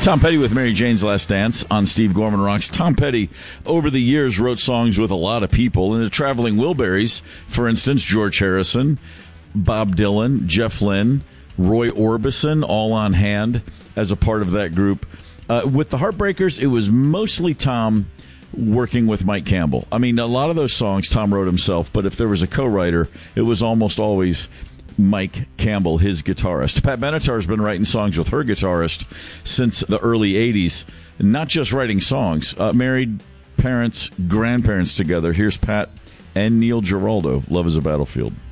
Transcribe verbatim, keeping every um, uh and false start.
Tom Petty with Mary Jane's Last Dance on Steve Gorman Rocks. Tom Petty, over the years, wrote songs with a lot of people. In the Traveling Wilburys, for instance, George Harrison, Bob Dylan, Jeff Lynne, Roy Orbison, all on hand as a part of that group. Uh, with the Heartbreakers, it was mostly Tom working with Mike Campbell. I mean, a lot of those songs Tom wrote himself, but if there was a co-writer, it was almost always Mike Campbell, his guitarist. Pat Benatar has been writing songs with her guitarist since the early eighties. Not just writing songs. Uh, married, parents, grandparents together. Here's Pat and Neil Giraldo. Love is a Battlefield.